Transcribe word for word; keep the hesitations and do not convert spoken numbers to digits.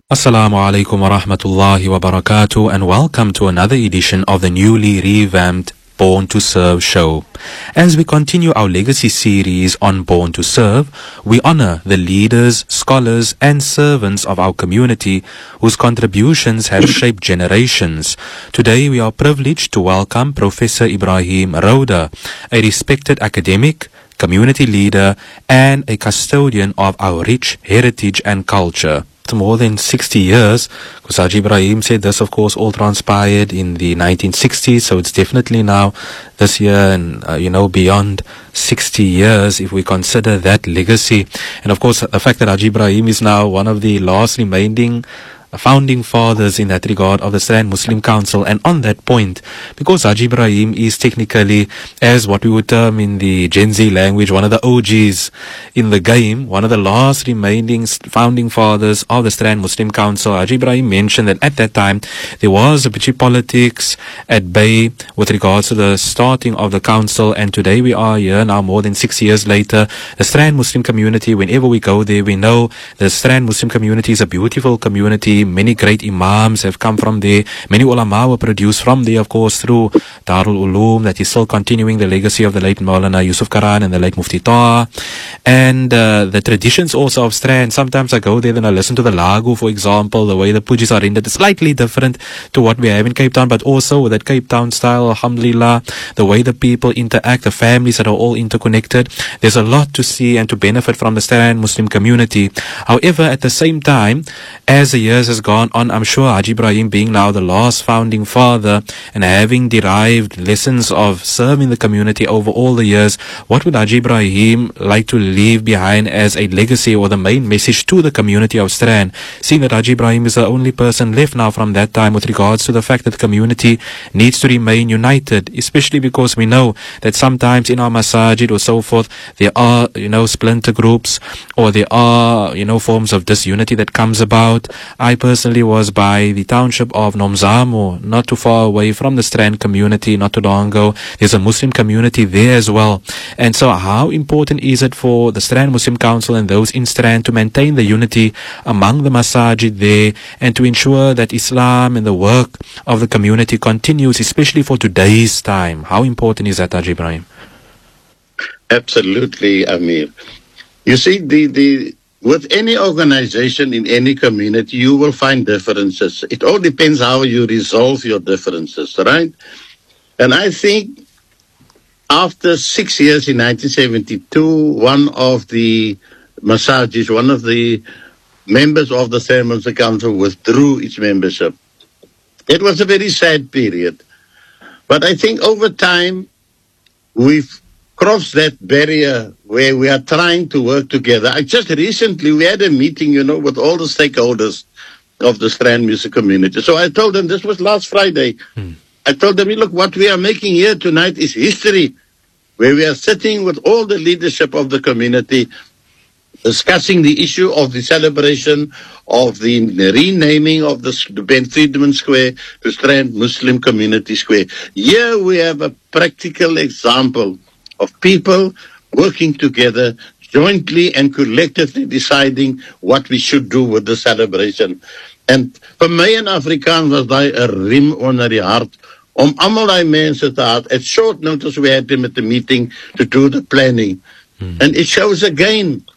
Assalamu alaikum wa rahmatullahi wa barakatuh, and welcome to another edition of the newly revamped Born to Serve show. As we continue our legacy series on Born to Serve, we honor the leaders, scholars and servants of our community whose contributions have shaped generations. Today we are privileged to welcome Professor Ibrahim Rouda, a respected academic, community leader and a custodian of our rich heritage and culture. More than sixty years, because Haji Ibrahim said this, of course, all transpired in the nineteen sixties, so it's definitely now this year and, uh, you know, beyond sixty years if we consider that legacy. And of course, the fact that Haji Ibrahim is now one of the last remaining founding fathers in that regard of the Strand Muslim Council. And on that point, because Haji Ibrahim is technically, as what we would term in the Gen Z language, one of the O Gs in the game, one of the last remaining founding fathers of the Strand Muslim Council, Haji Ibrahim mentioned that at that time there was a bit of politics at bay with regards to the starting of the council, and today we are here now more than six years later. The Strand Muslim community, whenever we go there, we know the Strand Muslim community is a beautiful community. Many great imams have come from there. Many ulama were produced from there, of course, through Darul Uloom, that is still continuing the legacy of the late Maulana Yusuf Karan and the late Mufti Taha. And uh, the traditions also of Strand. Sometimes I go there and I listen to the Lagu, for example, the way the pujis are rendered is slightly different to what we have in Cape Town, but also with that Cape Town style, alhamdulillah, the way the people interact, the families that are all interconnected. There's a lot to see and to benefit from the Strand Muslim community. However, at the same time, as the years has gone on, I'm sure Haji Ibrahim, being now the last founding father and having derived lessons of serving the community over all the years, what would Haji Ibrahim like to leave behind as a legacy or the main message to the community of Strand, seeing that Haji Ibrahim is the only person left now from that time with regards to the fact that the community needs to remain united, especially because we know that sometimes in our masajid or so forth there are, you know, splinter groups, or there are, you know, forms of disunity that comes about. I personally was by the township of Nomzamo, not too far away from the Strand community, not too long ago. There's a Muslim community there as well. And so how important is it for the Strand Muslim Council and those in Strand to maintain the unity among the masajid there and to ensure that Islam and the work of the community continues, especially for today's time? How important is that, Haji Ibrahim? Absolutely, Amir. You see, the, the with any organization in any community, you will find differences. It all depends how you resolve your differences, right? And I think after six years in nineteen seventy-two, one of the masajid, one of the members of the Strand Muslim Council withdrew its membership. It was a very sad period. But I think over time, we've cross that barrier where we are trying to work together. I just recently, we had a meeting, you know, with all the stakeholders of the Strand music community. So I told them, this was last Friday, hmm. I told them, look, what we are making here tonight is history, where we are sitting with all the leadership of the community, discussing the issue of the celebration of the renaming of the Ben Friedman Square to Strand Muslim Community Square. Here we have a practical example of people working together, jointly and collectively deciding what we should do with the celebration. And vir my in Afrikaans was daai 'n riem onder die hart om almal daai mense te hart. At short notice we had them at the meeting to do the planning. Hmm. And it shows again